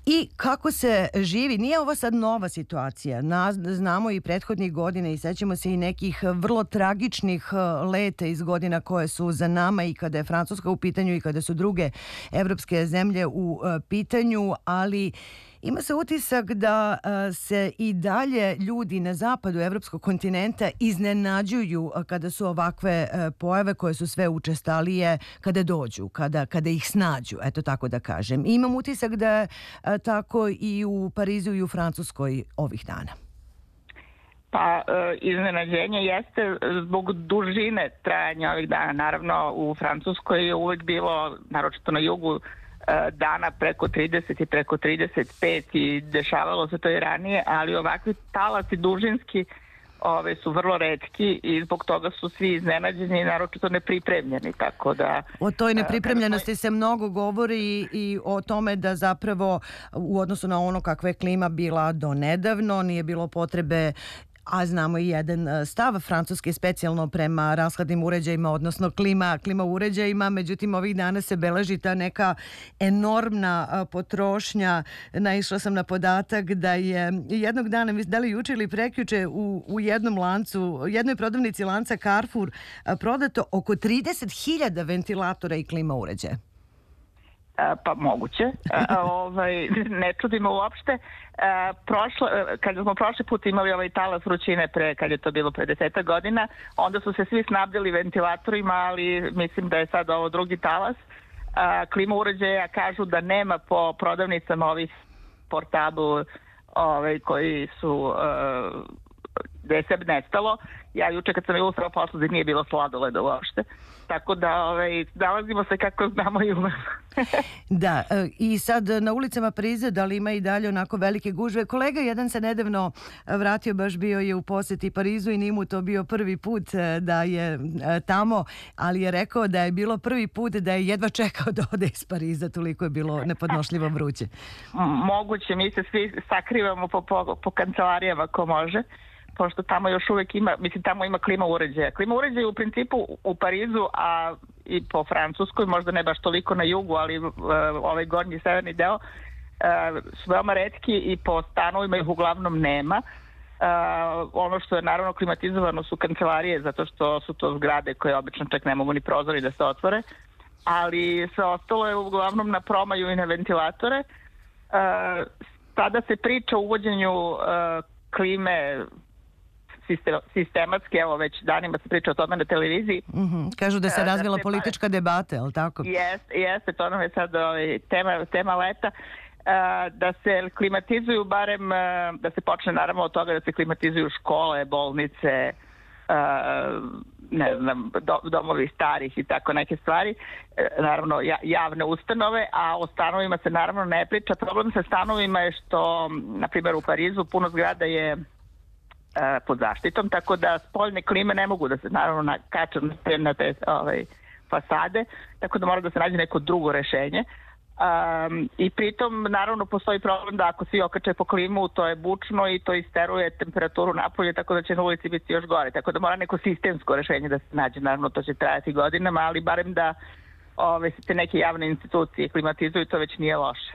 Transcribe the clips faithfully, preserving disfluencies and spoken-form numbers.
I kako se živi, nije ovo sad nova situacija, Nas, znamo i prethodnih godina i sećamo se i nekih vrlo tragičnih leta iz godina koje su za nama i kada je Francuska u pitanju i kada su druge evropske zemlje u pitanju, ali ima se utisak da se i dalje ljudi na zapadu evropskog kontinenta iznenađuju kada su ovakve pojave koje su sve učestalije kada dođu, kada, kada ih snađu, eto tako da kažem. I imam utisak da je tako i u Parizu i u Francuskoj ovih dana. Pa, iznenađenje jeste zbog dužine trajanja ovih dana. Naravno, u Francuskoj je uvek bilo, naročito na jugu, dana preko trideset i preko trideset pet i dešavalo se to i ranije, ali ovakvi talasi dužinski ove, su vrlo retki i zbog toga su svi iznenađeni i naročito nepripremljeni. Tako da, o toj nepripremljenosti se mnogo govori i o tome da zapravo u odnosu na ono kakva je klima bila do nedavno, nije bilo potrebe, a znamo i jedan stav Francuske specijalno prema rashladnim uređajima, odnosno klima, klima uređajima, međutim ovih dana se beleži ta neka enormna potrošnja. Naišla sam na podatak da je jednog dana, da li juče ili prekjuče, u, u jednom lancu, jednoj prodavnici lanca Carrefour prodato oko trideset hiljada ventilatora i klima uređaja. Pa moguće. ovaj, ne čudimo uopšte. Prošla, kada smo prošli put imali ovaj talas vrućine pre, kad je to bilo pre deseta godina, onda su se svi snabdili ventilatorima, ali mislim da je sad ovo drugi talas. Klima uređaja kažu da nema po prodavnicama ovih portabl ovaj, koji su gde je sve nestalo. Ja juče kad sam je ustrao posluzi nije bilo sladoleda uopšte. Tako da ovaj, nalazimo se kako znamo i umemo. Da, i sad na ulicama Pariza da li ima i dalje onako velike gužve? Kolega jedan se nedavno vratio, baš bio je u poseti Parizu i nije mu to bio prvi put da je tamo, ali je rekao da je bilo prvi put da je jedva čekao da ode iz Pariza, toliko je bilo nepodnošljivo vruće. Moguće, mi se svi sakrivamo po, po, po kancelarijama ko može, pošto tamo još uvek ima, mislim tamo ima klima uređaja. Klima uređaja u principu u Parizu, a i po Francuskoj, možda ne baš toliko na jugu, ali uh, ovaj gornji severni deo uh, su veoma retki i po stanovima ih uglavnom nema. Uh, ono što je naravno klimatizovano su kancelarije, zato što su to zgrade koje obično čak ne mogu ni prozori da se otvore, ali sve ostalo je uglavnom na promaju i na ventilatore. Uh, tada se priča o uvođenju uh, klime sistematski, evo već danima se priča o tome na televiziji. Mm-hmm. Kažu da se razvila da se politička pa... debata, je li tako? Jeste, jeste, to nam je sad ovaj, tema, tema leta. Uh, da se klimatizuju barem, uh, da se počne naravno od toga da se klimatizuju škole, bolnice, uh, ne znam, do, domovi starih i tako neke stvari. Uh, naravno ja, javne ustanove, a o stanovima se naravno ne priča. Problem sa stanovima je što, na primjer u Parizu, puno zgrada je pod zaštitom, tako da spoljne klime ne mogu da se naravno nakače na te ovaj, fasade, tako da mora da se nađe neko drugo rešenje. Um, I pritom naravno postoji problem da ako svi okače po klimu, to je bučno i to isteruje temperaturu napolje, tako da će na ulici biti još gore, tako da mora neko sistemsko rešenje da se nađe. Naravno to će trajati godinama, ali barem da ove, se neke javne institucije klimatizuju, to već nije loše.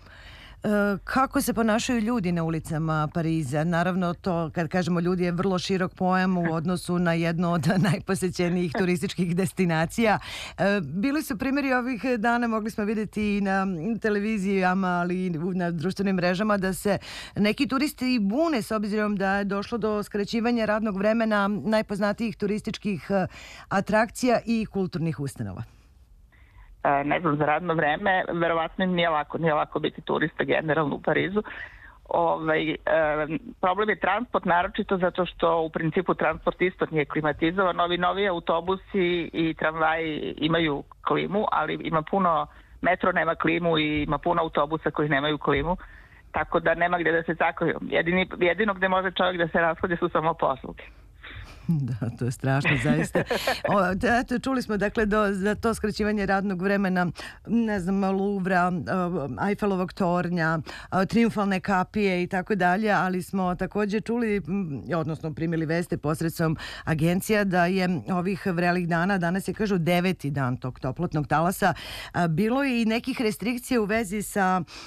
Kako se ponašaju ljudi na ulicama Pariza? Naravno, to, kad kažemo ljudi, je vrlo širok pojam u odnosu na jednu od najposećenijih turističkih destinacija. Bili su primjeri ovih dana, mogli smo vidjeti i na televizijama, ali i na društvenim mrežama, da se neki turisti bune s obzirom da je došlo do skraćivanja radnog vremena najpoznatijih turističkih atrakcija i kulturnih ustanova. Ne znam, za radno vreme, verovatno nije lako, nije lako biti turista generalno u Parizu. Ovaj, e, problem je transport, naročito zato što u principu transport isto nije klimatizovan. Ovi novi autobusi i tramvaji imaju klimu, ali ima puno, metro nema klimu i ima puno autobusa koji nemaju klimu, tako da nema gdje da se sakriju. Jedini, jedino gdje može čovjek da se rashodi su samo posluge. Da, to je strašno, zaista. O, eto, čuli smo, dakle, do, za to skraćivanje radnog vremena, ne znam, Louvra, Eiffelovog tornja, Triumfalne kapije i tako dalje, ali smo također čuli, odnosno primili veste posredstvom agencija da je ovih vrelih dana, danas je, kažu, deveti dan tog toplotnog talasa, bilo je i nekih restrikcija u vezi sa